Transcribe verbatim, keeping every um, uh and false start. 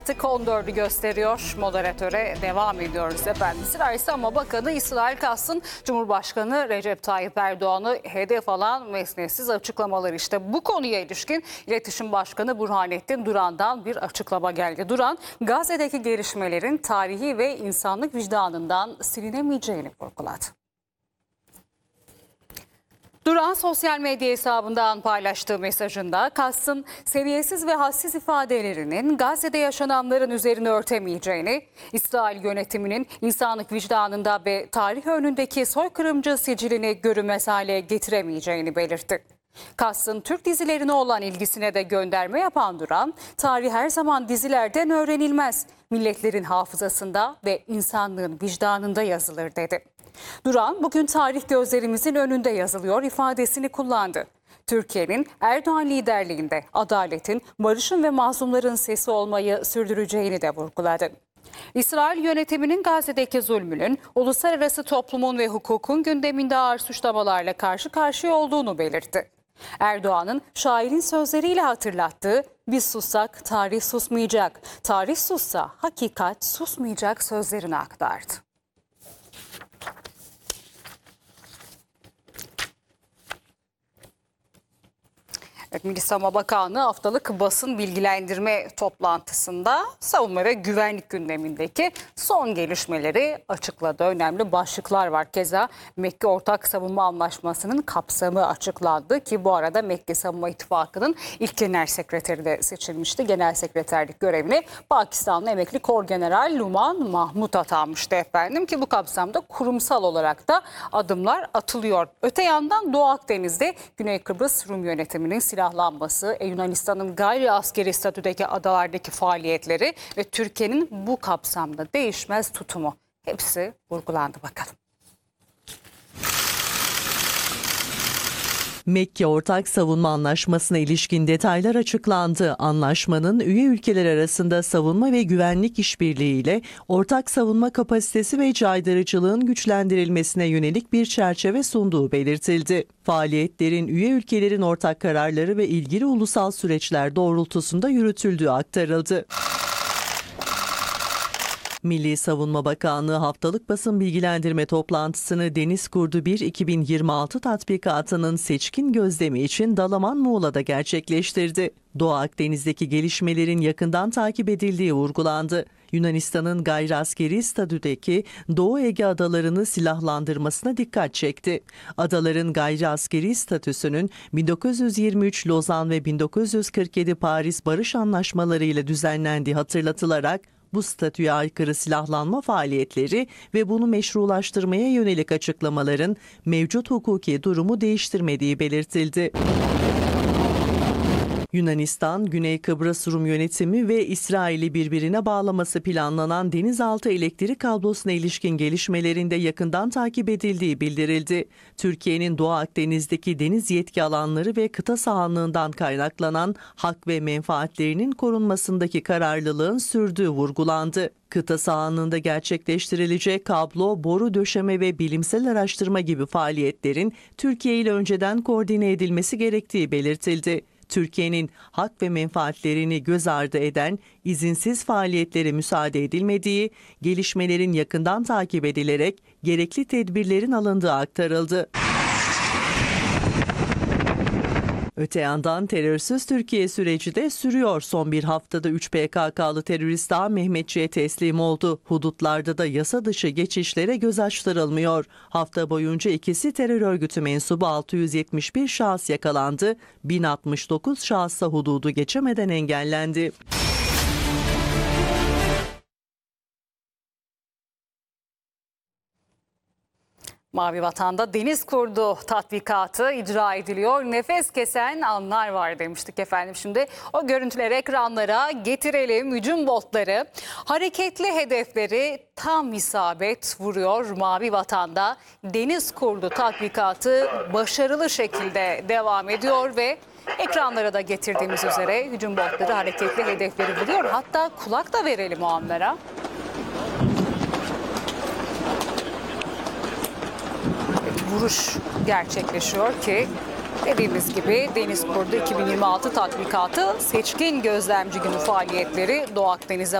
Artık on dördü gösteriyor. Moderatöre devam ediyoruz efendim. İsrail Savunma Bakanı İsrail Kass'ın Cumhurbaşkanı Recep Tayyip Erdoğan'ı hedef alan mesnetsiz açıklamalar işte. Bu konuya ilişkin İletişim Başkanı Burhanettin Duran'dan bir açıklama geldi. Duran, Gazze'deki gelişmelerin tarihi ve insanlık vicdanından silinemeyeceğini vurguladı. Duran sosyal medya hesabından paylaştığı mesajında Kass'ın seviyesiz ve hassiz ifadelerinin Gazze'de yaşananların üzerine örtemeyeceğini, İsrail yönetiminin insanlık vicdanında ve tarih önündeki soykırımcı sicilini görünmez hale getiremeyeceğini belirtti. Kass'ın Türk dizilerine olan ilgisine de gönderme yapan Duran, tarih her zaman dizilerden öğrenilmez, milletlerin hafızasında ve insanlığın vicdanında yazılır dedi. Duran, bugün tarih gözlerimizin önünde yazılıyor ifadesini kullandı. Türkiye'nin Erdoğan liderliğinde adaletin, barışın ve mazlumların sesi olmayı sürdüreceğini de vurguladı. İsrail yönetiminin Gazze'deki zulmünün uluslararası toplumun ve hukukun gündeminde ağır suçlamalarla karşı karşıya olduğunu belirtti. Erdoğan'ın şairin sözleriyle hatırlattığı "Biz sussak tarih susmayacak, tarih sussa hakikat susmayacak" sözlerini aktardı. Evet, Milli Savunma Bakanlığı haftalık basın bilgilendirme toplantısında savunma ve güvenlik gündemindeki son gelişmeleri açıkladı. Önemli başlıklar var. Keza Mekke Ortak Savunma Anlaşması'nın kapsamı açıklandı ki bu arada Mekke Savunma İttifakı'nın ilk genel sekreteri de seçilmişti. Genel sekreterlik görevine Pakistanlı emekli Korgeneral Numan Mahmut atanmıştı efendim ki bu kapsamda kurumsal olarak da adımlar atılıyor. Öte yandan Doğu Akdeniz'de Güney Kıbrıs Rum yönetiminin silah silahlanması, Yunanistan'ın gayri askeri statüdeki adalardaki faaliyetleri ve Türkiye'nin bu kapsamda değişmez tutumu. Hepsi vurgulandı bakalım. Mekke Ortak Savunma Anlaşması'na ilişkin detaylar açıklandı. Anlaşmanın üye ülkeler arasında savunma ve güvenlik işbirliğiyle ortak savunma kapasitesi ve caydırıcılığın güçlendirilmesine yönelik bir çerçeve sunduğu belirtildi. Faaliyetlerin üye ülkelerin ortak kararları ve ilgili ulusal süreçler doğrultusunda yürütüldüğü aktarıldı. Milli Savunma Bakanlığı haftalık basın bilgilendirme toplantısını Deniz Kurdu bir iki bin yirmi altı tatbikatının seçkin gözlemi için Dalaman Muğla'da gerçekleştirdi. Doğu Akdeniz'deki gelişmelerin yakından takip edildiği vurgulandı. Yunanistan'ın gayri askeri statüdeki Doğu Ege adalarını silahlandırmasına dikkat çekti. Adaların gayri askeri statüsünün bin dokuz yüz yirmi üç Lozan ve bin dokuz yüz kırk yedi Paris Barış Anlaşmaları ile düzenlendiği hatırlatılarak bu statüye aykırı silahlanma faaliyetleri ve bunu meşrulaştırmaya yönelik açıklamaların mevcut hukuki durumu değiştirmediği belirtildi. Yunanistan, Güney Kıbrıs Rum yönetimi ve İsrail'i birbirine bağlaması planlanan denizaltı elektrik kablosuna ilişkin gelişmelerinde yakından takip edildiği bildirildi. Türkiye'nin Doğu Akdeniz'deki deniz yetki alanları ve kıta sahanlığından kaynaklanan hak ve menfaatlerinin korunmasındaki kararlılığın sürdüğü vurgulandı. Kıta sahanlığında gerçekleştirilecek kablo, boru döşeme ve bilimsel araştırma gibi faaliyetlerin Türkiye ile önceden koordine edilmesi gerektiği belirtildi. Türkiye'nin hak ve menfaatlerini göz ardı eden izinsiz faaliyetlere müsaade edilmediği, gelişmelerin yakından takip edilerek gerekli tedbirlerin alındığı aktarıldı. Öte yandan terörsüz Türkiye süreci de sürüyor. Son bir haftada üç P K K'lı terörist daha Mehmetçiğe teslim oldu. Hudutlarda da yasa dışı geçişlere göz açtırılmıyor. Hafta boyunca ikisi terör örgütü mensubu altı yüz yetmiş bir şahıs yakalandı. bin altmış dokuz şahısa hududu geçemeden engellendi. Mavi Vatan'da Deniz Kurdu tatbikatı icra ediliyor. Nefes kesen anlar var demiştik efendim. Şimdi o görüntüleri ekranlara getirelim. Hücum botları hareketli hedefleri tam isabet vuruyor. Mavi Vatan'da Deniz Kurdu tatbikatı başarılı şekilde devam ediyor ve ekranlara da getirdiğimiz üzere hücum botları hareketli hedefleri vuruyor. Hatta kulak da verelim o anlara. Vuruş gerçekleşiyor ki Dediğimiz gibi Deniz Kurdu iki bin yirmi altı tatbikatı seçkin gözlemci günü faaliyetleri Doğu Akdeniz'e